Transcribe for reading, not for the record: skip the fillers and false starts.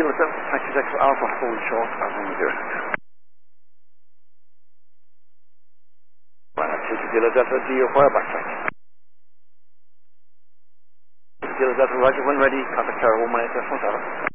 Kilo 7, taxi Echo Alpha, hold short, runway 0. Right, taxi Kilo Delta, do your fire backtrack. Kilo Delta, roger, when ready, contact Tower 118.7.